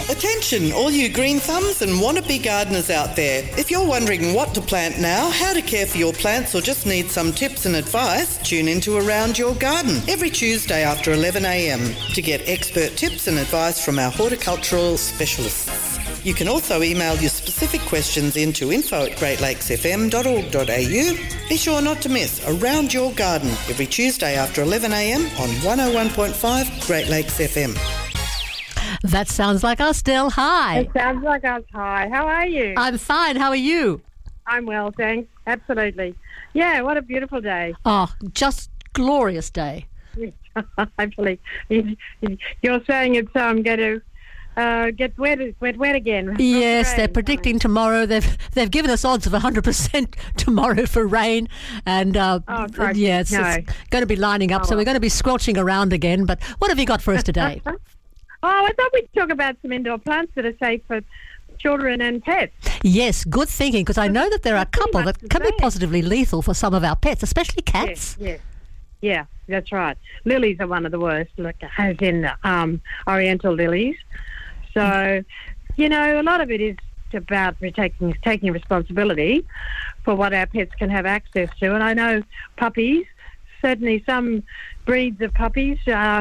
Attention, all you green thumbs and wannabe gardeners out there. If you're wondering what to plant now, how to care for your plants, or just need some tips and advice, tune into Around Your Garden every Tuesday after 11 a.m. to get expert tips and advice from our horticultural specialists. You can also email your specific questions into info@greatlakesfm.org.au. Be sure not to miss Around Your Garden every Tuesday after 11 a.m. on 101.5 Great Lakes FM. That sounds like us, Del. Hi. It sounds like us. Hi. How are you? I'm fine. How are you? I'm well, thanks. Absolutely. Yeah, what a beautiful day. Oh, just glorious day. Hopefully. You're saying it's going to get wet again. Yes, they're predicting tomorrow. They've given us odds of 100% tomorrow for rain, and it's going to be lining up. So we're going to be squelching around again. But what have you got for us today? I thought we'd talk about some indoor plants that are safe for children and pets. Yes, good thinking, because I know that there are a couple that can be positively lethal for some of our pets, especially cats. Yes. Yeah, that's right. Lilies are one of the worst, as in oriental lilies. So, a lot of it is about taking responsibility for what our pets can have access to. And I know puppies, certainly some breeds of puppies,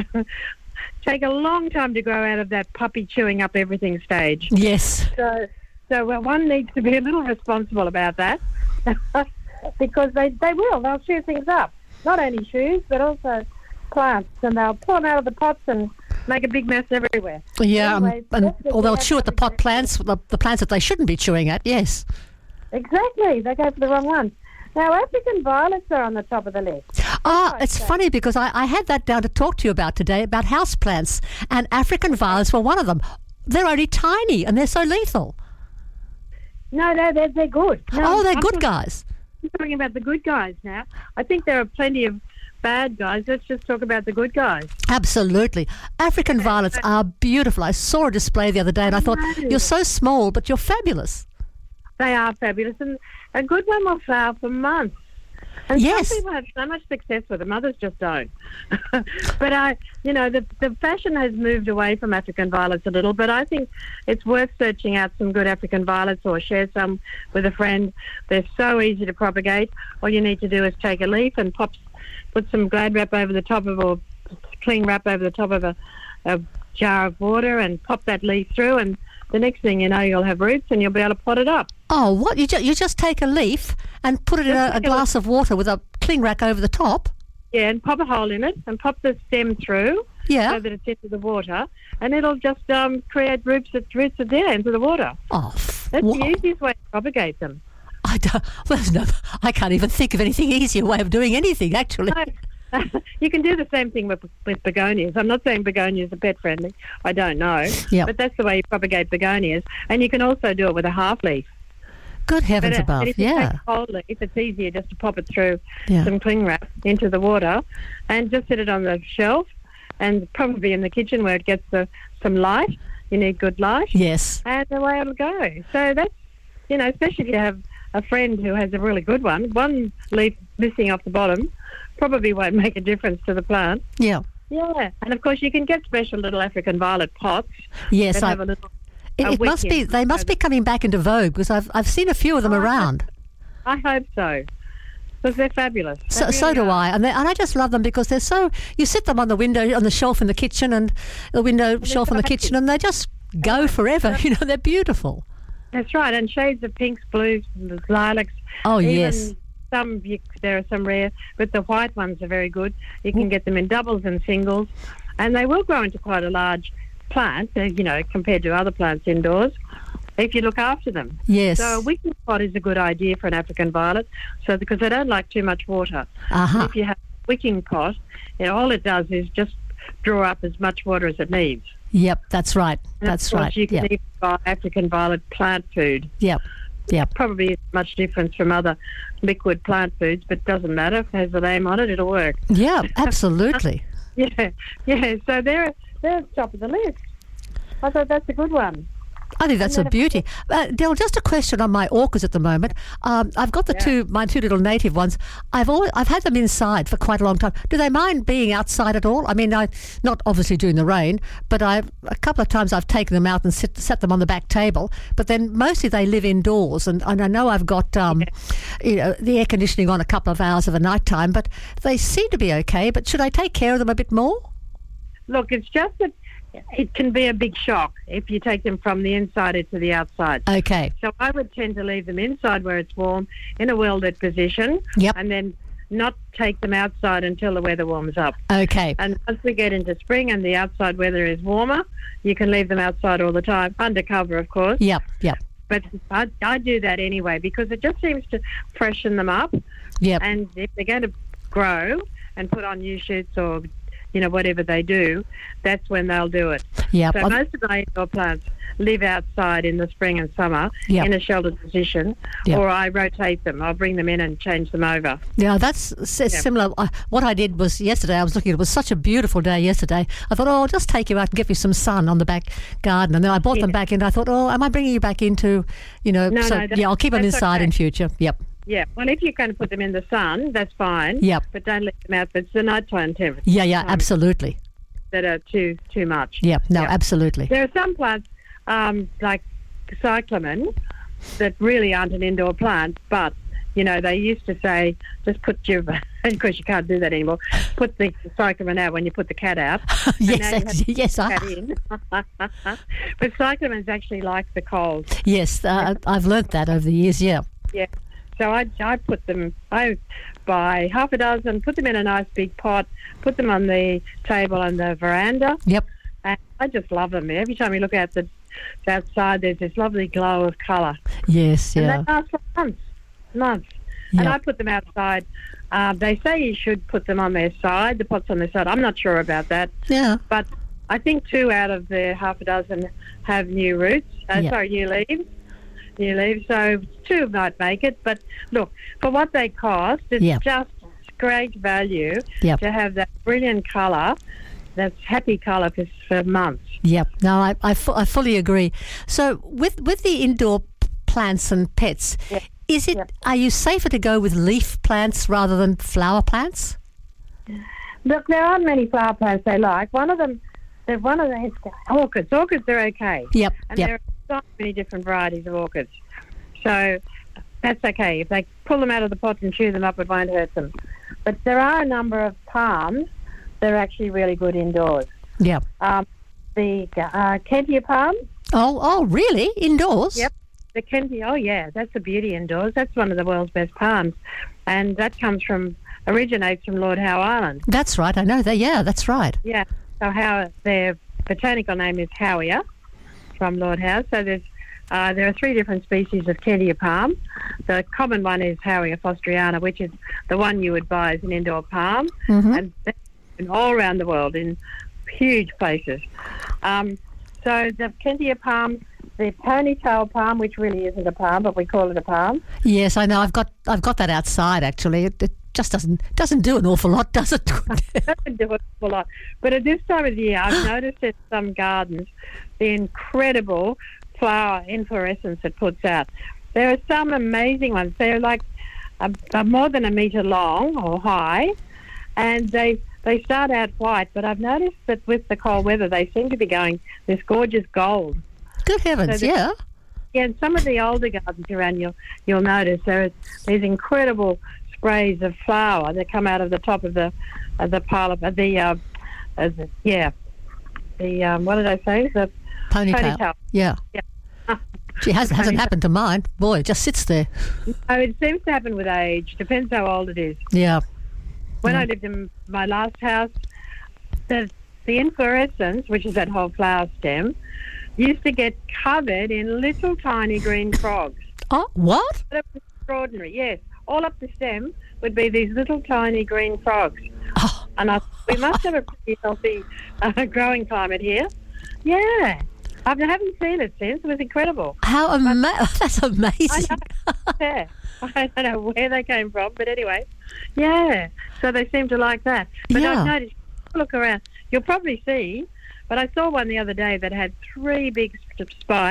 take a long time to grow out of that puppy chewing up everything stage. Yes. So one needs to be a little responsible about that because they'll chew things up. Not only shoes, but also plants, and they'll pull them out of the pots and make a big mess everywhere. Yeah, or they'll chew at the pot plants, the plants that they shouldn't be chewing at, yes. Exactly. They go for the wrong ones. Now, African violets are on the top of the list. It's funny because I had that down to talk to you about today, about houseplants, and African violets were one of them. They're only tiny and they're so lethal. No, they're good. No, they're good guys. I'm talking about the good guys now. I think there are plenty of bad guys. Let's just talk about the good guys. Absolutely. African violets are beautiful. I saw a display the other day and I thought, you're so small, but you're fabulous. They are fabulous, and a good one will flower for months. And some people have so much success with them, others just don't. But the fashion has moved away from African violets a little, but I think it's worth searching out some good African violets or share some with a friend. They're so easy to propagate. All you need to do is take a leaf and put some Glad wrap over the top of, or cling wrap over the top of a jar of water and pop that leaf through, and the next thing you know, you'll have roots and you'll be able to pot it up. Oh, what? You just take a leaf and put it in a glass of water with a cling wrap over the top? Yeah, and pop a hole in it and pop the stem through so that it's into the water, and it'll just create roots that there into the water. Oh, that's the easiest way to propagate them. I can't even think of anything easier way of doing anything, actually. No. You can do the same thing with begonias. I'm not saying begonias are pet friendly. I don't know. Yep. But that's the way you propagate begonias. And you can also do it with a half leaf. Good heavens above, if you take a whole leaf, it's easier just to pop it through some cling wrap into the water and just set it on the shelf, and probably in the kitchen where it gets some light. You need good light. Yes. And away it'll go. So that's, especially if you have a friend who has a really good one leaf missing off the bottom probably won't make a difference to the plant. Yeah. Yeah. And of course you can get special little African violet pots. Yes, that have a little they must be coming back into vogue, because I've seen a few of them around. I hope so, because they're fabulous. So do I, and I just love them because they're so. You sit them on the shelf in the kitchen, and the window shelf in the kitchen, and they just go forever. They're beautiful. That's right, and shades of pinks, blues, lilacs. Oh yes. There are some rare, but the white ones are very good. You can get them in doubles and singles, and they will grow into quite a large plant, compared to other plants indoors, if you look after them. Yes. So a wicking pot is a good idea for an African violet, because they don't like too much water. If you have a wicking pot, all it does is just draw up as much water as it needs. Yep, that's right. That's right. You can even buy African violet plant food. Yep. Probably isn't much difference from other liquid plant foods, but doesn't matter. If it has the name on it, it'll work. Yeah, absolutely. Yeah. So they're top of the list. I thought that's a good one. I think that's a beauty. Del, just a question on my orchids at the moment. I've got my two little native ones. I've had them inside for quite a long time. Do they mind being outside at all? I mean, not obviously during the rain, but a couple of times I've taken them out and set them on the back table. But then mostly they live indoors, and I know I've got the air conditioning on a couple of hours of a night time, but they seem to be okay. But should I take care of them a bit more? Look, it's just that it can be a big shock if you take them from the inside into the outside. Okay. So I would tend to leave them inside where it's warm in a well-lit position. Yep. And then not take them outside until the weather warms up. Okay. And once we get into spring and the outside weather is warmer, you can leave them outside all the time, under cover, of course. Yep. But I do that anyway because it just seems to freshen them up. Yep. And if they're going to grow and put on new shoots or whatever they do, that's when they'll do it. Yep. So most of my indoor plants live outside in the spring and summer in a sheltered position, or I rotate them. I'll bring them in and change them over. Yeah, that's similar. What I did was yesterday, I was looking, it was such a beautiful day yesterday. I thought, I'll just take you out and give you some sun on the back garden. And then I brought them back in. I thought, am I bringing you back into, I'll keep them inside in future. Yep. Yeah, well, if you're going to put them in the sun, that's fine. Yep. But don't let them out. It's the nighttime temperature. Yeah, absolutely. That are too much. Yep, absolutely. There are some plants, like cyclamen, that really aren't an indoor plant, but, they used to say, just put your, of course you can't do that anymore, put the cyclamen out when you put the cat out. Yes. Cat in. But cyclamens actually like the cold. Yes, I've learnt that over the years, yeah. Yeah. So I buy half a dozen, put them in a nice big pot, put them on the table on the veranda. Yep. And I just love them. Every time you look out outside, there's this lovely glow of colour. Yes, yeah. And they last for months. Yep. And I put them outside. They say you should put them on their side, the pots on their side. I'm not sure about that. Yeah. But I think 2 out of the half a dozen have new roots. New leaves. So 2 might make it, but look, for what they cost, it's just great value to have that brilliant colour, that's happy colour for months. Yep, no, I fully agree. So with the indoor plants and pets, are you safer to go with leaf plants rather than flower plants? Look, there aren't many flower plants they like. One of them is orchids. Orchids are okay. Yep. There are so many different varieties of orchids. So that's okay. If they pull them out of the pot and chew them up, it won't hurt them. But there are a number of palms that are actually really good indoors. Yeah. The Kentia palm. Oh, really? Indoors? Yep. The Kentia, that's a beauty indoors. That's one of the world's best palms. And that originates from Lord Howe Island. That's right. I know that. Yeah, that's right. Yeah. So their botanical name is Howea, from Lord Howe. So there are 3 different species of Kentia palm. The common one is Howea fostriana, which is the one you would buy as an indoor palm, and all around the world in huge places. So the Kentia palm, the ponytail palm, which really isn't a palm, but we call it a palm. Yes, I know. I've got that outside actually. It just doesn't do an awful lot, does it? It doesn't do an awful lot. But at this time of the year, I've noticed in some gardens the incredible flower inflorescence it puts out. There are some amazing ones. They're like more than a metre long or high, and they start out white, but I've noticed that with the cold weather they seem to be going this gorgeous gold. Good heavens, yeah. Yeah, and some of the older gardens around you'll notice there's these incredible sprays of flower that come out of the top of the pile of what did I say? The ponytail. Yeah. It hasn't happened to mine. Boy, it just sits there. No, it seems to happen with age. Depends how old it is. Yeah. When I lived in my last house, the inflorescence, which is that whole flower stem, used to get covered in little tiny green frogs. Oh, what? That was extraordinary, yes. All up the stem would be these little tiny green frogs. Oh. And we must have a pretty healthy growing climate here. Yeah. I haven't seen it since. It was incredible. That's amazing. I don't know where they came from, but anyway. Yeah. So they seem to like that. But I've noticed, look around, you'll probably see, but I saw one the other day that had 3 big spikes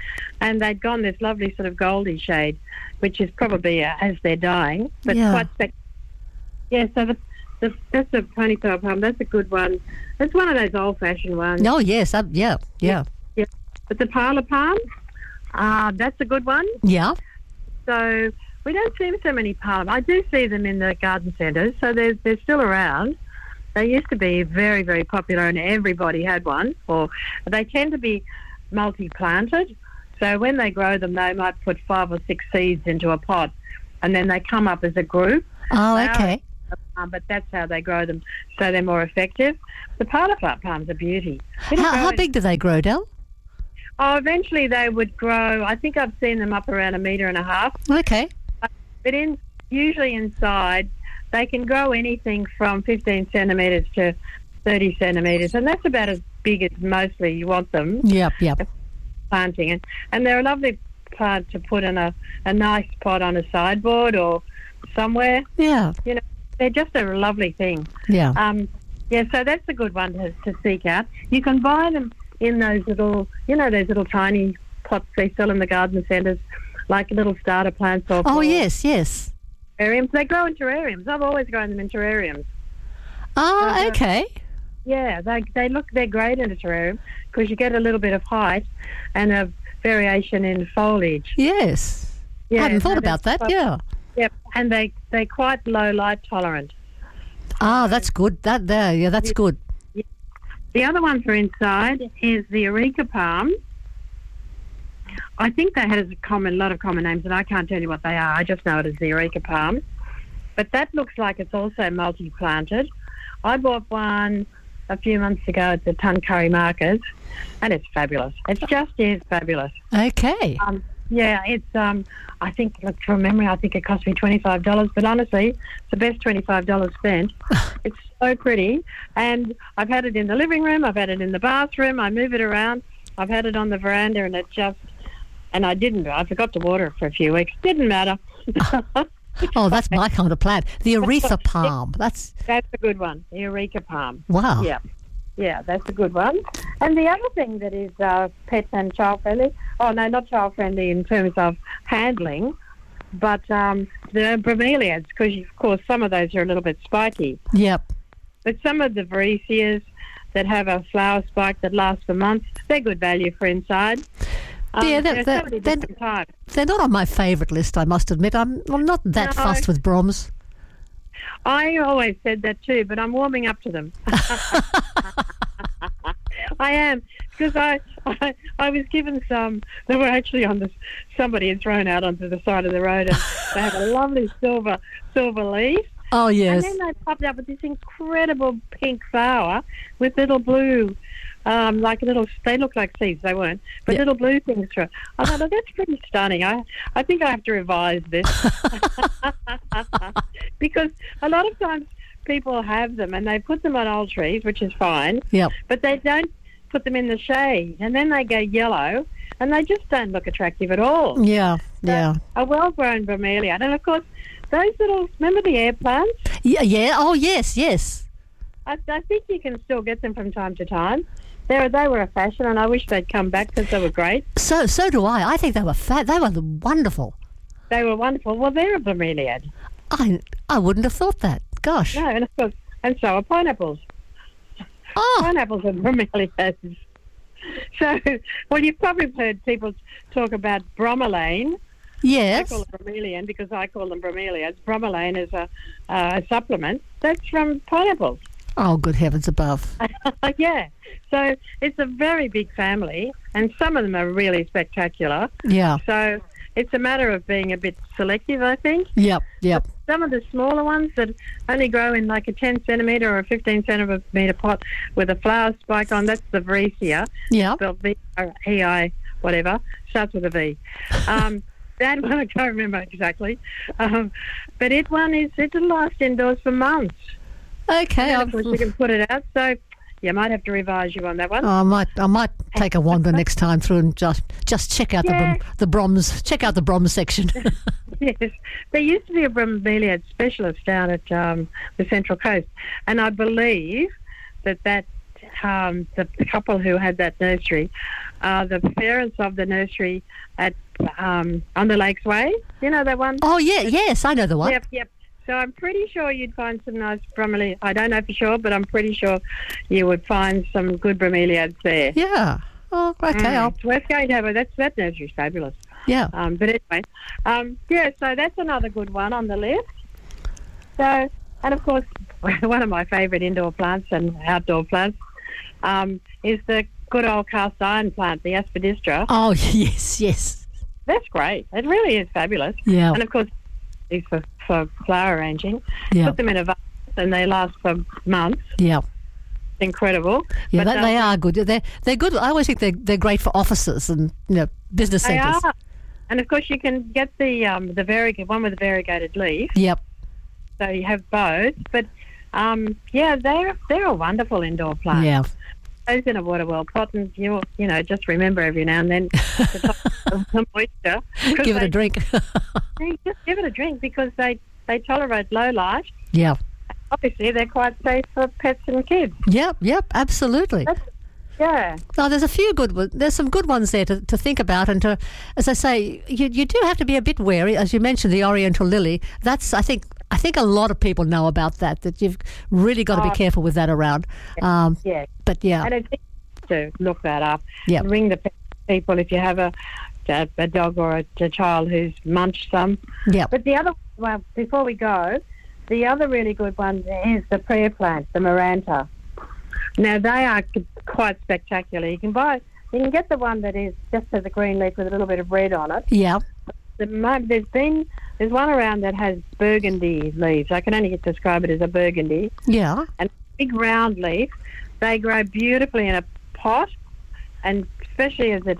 and they'd gone this lovely sort of goldy shade, which is probably as they're dying, but quite spectacular. Yeah, so that's a honeysuckle palm. That's a good one. It's one of those old-fashioned ones. Oh, yes. Yeah. But the parlour palm, that's a good one. Yeah. So we don't see so many palm. I do see them in the garden centres, so they're still around. They used to be very, very popular, and everybody had one. Or they tend to be multi-planted. So when they grow them, they might put 5 or 6 seeds into a pot, and then they come up as a group. Oh, okay. But that's how they grow them, so they're more effective. The parlour palm's a beauty. How big do they grow, Del? Oh, eventually they would grow. I think I've seen them up around 1.5 meters. Okay. But usually inside, they can grow anything from 15 centimetres to 30 centimetres, and that's about as big as mostly you want them. Yep. Planting. And they're a lovely plant to put in a nice pot on a sideboard or somewhere. Yeah. You know, they're just a lovely thing. Yeah. So that's a good one to seek out. You can buy them in those little, those little tiny pots they sell in the garden centres, like little starter plants. Or yes. Terrariums. They grow in terrariums. I've always grown them in terrariums. Oh, okay. Yeah, they're great in a terrarium because you get a little bit of height and a variation in foliage. Yes. Yeah, I hadn't thought about that, yeah. Yep, and they're quite low light tolerant. Ah, that's good. That's good. The other one for inside is the Areca palm. I think that has a lot of common names, and I can't tell you what they are. I just know it as the Areca palm. But that looks like it's also multi-planted. I bought one a few months ago at the Tuncurry Market, and it's fabulous. It just is fabulous. Okay. It's, I think, from memory, I think it cost me $25, but honestly, it's the best $25 spent. It's so pretty, and I've had it in the living room, I've had it in the bathroom, I move it around, I've had it on the veranda, and I forgot to water it for a few weeks. Didn't matter. Oh, that's my kind of plant. The Aretha palm. That's a good one, the Areca palm. Wow. Yeah, that's a good one. And the other thing that is pet and child-friendly, not child-friendly in terms of handling, but the bromeliads, because, of course, some of those are a little bit spiky. Yep. But some of the varieseas that have a flower spike that lasts for months, they're good value for inside. They're not on my favourite list, I must admit. I'm not that fussed with broms. I always said that too, but I'm warming up to them. I am, because I was given some that were actually somebody had thrown out onto the side of the road, and they have a lovely silver leaf. Oh, yes. And then they popped up with this incredible pink flower with little blue, they look like seeds, they weren't, but little blue things through it. I thought, that's pretty stunning. I think I have to revise this. Because a lot of times people have them and they put them on old trees, which is fine, but they don't put them in the shade, and then they go yellow, and they just don't look attractive at all. Yeah. A well-grown bromelia, and of course, those little, remember the air plants? Yeah. Oh, yes. I think you can still get them from time to time. They were a fashion, and I wish they'd come back because they were great. So do I. I think they were They were wonderful. They were wonderful. Well, they're a bromeliad. I wouldn't have thought that. Gosh. No, and of course, and so are pineapples. Oh. Pineapples are bromeliads. So, well, you've probably heard people talk about bromelain. Yes. I call it bromelian because I call them bromeliads. Bromelain is a supplement. That's from pineapples. Oh, good heavens above. Yeah. So it's a very big family, and some of them are really spectacular. Yeah. So it's a matter of being a bit selective, I think. Yep. Some of the smaller ones that only grow in like a 10 centimetre or a 15 centimetre pot with a flower spike on, that's the Varesia. Yeah. Spelled V-R-E-I, whatever. Starts with a V. That one I can't remember exactly. But it'll last indoors for months. Okay. Of course, you can put it out, so you might have to revise you on that one. I might take a wander next time through and just check out the broms. Check out the brom section. Yes, there used to be a bromeliad specialist down at the Central Coast, and I believe that the couple who had that nursery the parents of the nursery at on the Lakes Way. You know that one? Oh, yeah, yes, I know the one. Yep. So I'm pretty sure you'd find some nice bromeliads. I don't know for sure, but I'm pretty sure you would find some good bromeliads there. Yeah. Oh, okay. It's worth going to have that nursery's fabulous. Yeah. But anyway, so that's another good one on the list. So, and of course, one of my favourite indoor plants and outdoor plants is the good old cast iron plant, the Aspidistra. Oh, yes. That's great. It really is fabulous. Yeah. And of course, these for flower arranging. Yeah. Put them in a vase and they last for months. Yeah. Incredible. Yeah, they are good. They're good. I always think they're great for offices and business centres. They are. And of course, you can get the one with the variegated leaf. Yep. So you have both, but they're a wonderful indoor plant. Yeah. Those in a water well pot, and just remember every now and then to top some moisture. Give it a drink. Just give it a drink because they tolerate low light. Yeah. Obviously, they're quite safe for pets and kids. Yep, absolutely. Yeah. No, there's a few good ones. There's some good ones there to think about, and to, as I say, you do have to be a bit wary. As you mentioned, the Oriental Lily. That's I think a lot of people know about that you've really got to be careful with that around. Yeah. But yeah. And it's to look that up. Yeah. Ring the people if you have a dog or a child who's munched some. Yeah. But the other, before we go, the other really good one is the prayer plant, the Maranta. Now, they are quite spectacular. You can get the one that is just has a green leaf with a little bit of red on it. Yeah. There's one around that has burgundy leaves. I can only describe it as a burgundy. Yeah. And big round leaf. They grow beautifully in a pot, and especially as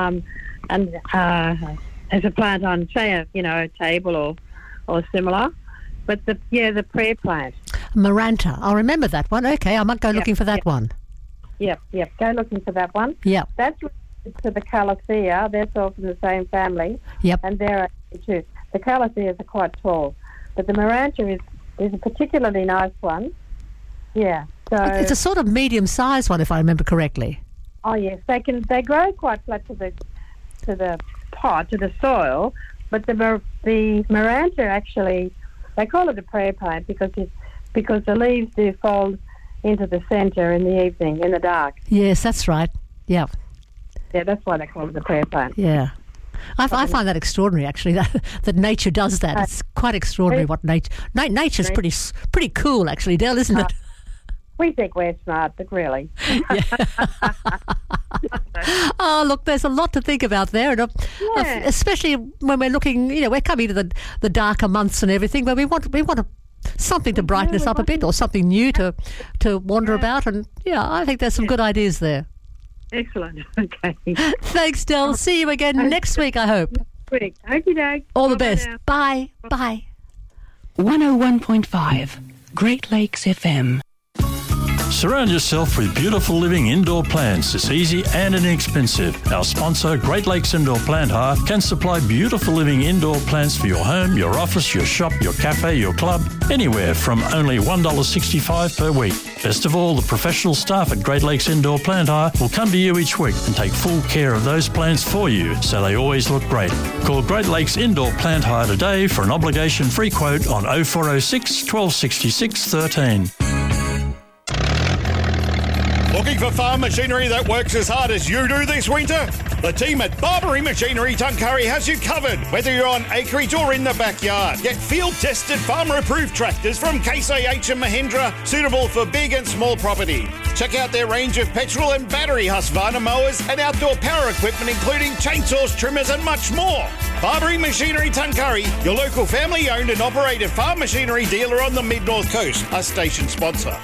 a plant on, say, a table or similar. But the prayer plant. Maranta. I'll remember that one. Okay, I might go looking for that one. Yep. Go looking for that one. Yep. That's related to the Calathea. They're all from the same family. Yep. And they're too. The Calatheas are quite tall, but the Maranta is a particularly nice one. Yeah. So it's a sort of medium-sized one, if I remember correctly. Oh yes, they grow quite flat to the pot, to the soil, but the Maranta actually, they call it a prayer plant because the leaves do fold into the centre in the evening, in the dark. Yes, that's right. Yeah. Yeah, that's why they call it the prayer plant. Yeah. I find that extraordinary, actually, that nature does that. It's quite extraordinary what nature's pretty cool, actually, Del, isn't it? We think we're smart, but really. Oh, look, there's a lot to think about there, and especially when we're looking. We're coming to the darker months and everything, where we want something to brighten us up a bit, or something new to wander about. And I think there's some good ideas there. Excellent. Okay. Thanks, Del. See you again next week, I hope. Next week. Okay. All the best. Bye. Bye. 101.5 Great Lakes FM. Surround yourself with beautiful living indoor plants. It's easy and inexpensive. Our sponsor, Great Lakes Indoor Plant Hire, can supply beautiful living indoor plants for your home, your office, your shop, your cafe, your club, anywhere from only $1.65 per week. Best of all, the professional staff at Great Lakes Indoor Plant Hire will come to you each week and take full care of those plants for you, so they always look great. Call Great Lakes Indoor Plant Hire today for an obligation-free quote on 0406 1266 13. Looking for farm machinery that works as hard as you do this winter? The team at Barbary Machinery Tuncurry has you covered, whether you're on acreage or in the backyard. Get field-tested, farmer-approved tractors from Case IH and Mahindra, suitable for big and small property. Check out their range of petrol and battery Husqvarna mowers and outdoor power equipment, including chainsaws, trimmers and much more. Barbary Machinery Tuncurry, your local family-owned and operated farm machinery dealer on the Mid-North Coast, a station sponsor.